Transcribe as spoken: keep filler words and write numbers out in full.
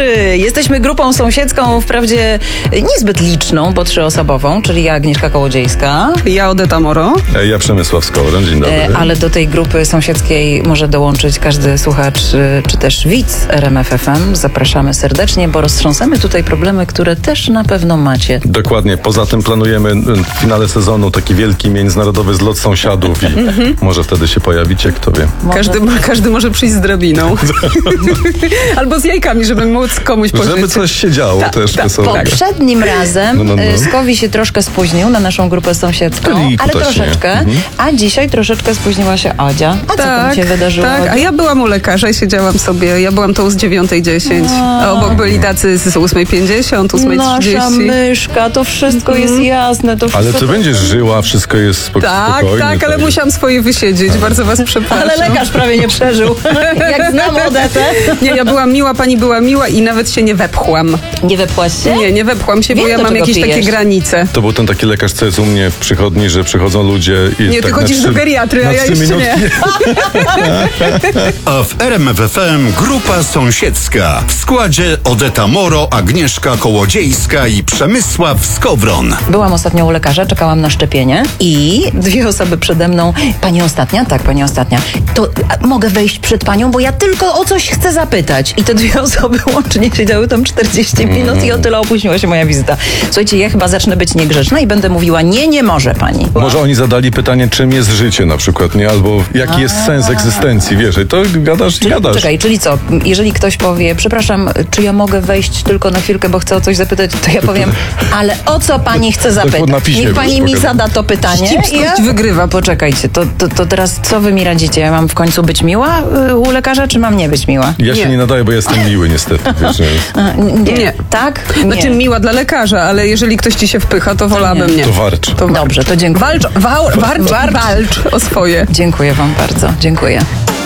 dobry! Jesteśmy grupą sąsiedzką, wprawdzie niezbyt liczną, bo trzyosobową, czyli ja, Agnieszka Kołodziejska. Ja, Odeta Moro. Ja, Przemysław Skowron, dzień dobry. E, ale do tej grupy sąsiedzkiej może dołączyć każdy słuchacz, czy też widz R M F F M. Zapraszamy serdecznie, bo roztrząsamy tutaj problemy, które też na pewno macie. Dokładnie. Poza tym planujemy w finale sezonu taki wielki międzynarodowy zlot sąsiadów i może wtedy się pojawicie, kto wie. Może... Każdy, każdy może przyjść z drabiną. Albo z jajkami, żeby móc komuś pożyczyć. Żeby coś się działo Ta, też ta, wesołego. Poprzednim razem No, no, no. Skowi się troszkę spóźnił na naszą grupę sąsiedzką, Tylko ale też nie. troszeczkę. Mhm. A dzisiaj troszeczkę spóźniła się Adzia. A co tam się wydarzyło? Tak, a ja byłam u lekarza i siedziałam sobie, ja byłam tą z dziewiątej dziesięć, a obok byli tacy z ósmej pięćdziesiąt, ósmej Nasza trzydzieści. myszka, to wszystko jest jasne. To Ale wszystko ty będziesz żyła, wszystko jest spok- Tak, spokojnie. tak, ale musiałam swoje wysiedzieć, bardzo was przepraszam. Ale lekarz prawie nie przeżył. Jak znam Odetę. Nie, ja byłam miła, pani była miła i nawet się nie wepchłam. Nie wepłaś się? Nie, nie wepchłam się, Wiem, bo ja do mam czego jakieś pijesz. takie granice. To był ten taki lekarz, co jest u mnie w przychodni, że przychodzą ludzie i jest Nie, ty tak na chodzisz trzy- do geriatry, a na ja trzy jeszcze nie. minutki. A w R M F F M grupa sąsiedzka. W składzie Odeta Moro, Agnieszka Kołodziejska i Przemysław Skowron. Byłam ostatnio u lekarza, czekałam na szczepienie i dwie osoby przede mną. Pani ostatnia? Tak, pani ostatnia. To a, mogę wejść przed panią, bo ja tylko o coś chcę zapytać. I te dwie osoby łącznie siedziały tam czterdzieści minut i o tyle opóźniła się moja wizyta. Słuchajcie, ja chyba zacznę być niegrzeczna i będę mówiła, nie, nie może pani. Może oni zadali pytanie, czym jest życie na przykład, nie? Albo jaki jest sens egzystencji, wiesz? I to gadasz i gadasz. Czekaj, czyli co? Jeżeli ktoś powie, przepraszam, czy ja mogę wejść tylko na chwilkę, bo chcę o coś zapytać, to ja powiem, ale o co pani chce zapytać? na piśmie Niech pani mi pokażę. zada to pytanie. Wścibskość wygrywa. Poczekajcie, to, to, to teraz co wy mi radzicie? Ja mam w końcu być miła y, u lekarza, czy mam nie być miła? Ja się Nie. nie nadaję, bo jestem miły niestety, wiesz? A, nie. Nie. Tak? Znaczy Nie. miła dla lekarza, ale jeżeli ktoś ci się wpycha, to wolałabym nie. To warcz. To Dobrze, to dziękuję. Walcz, wal, walcz, Walcz. walcz o swoje. Dziękuję wam bardzo, dziękuję.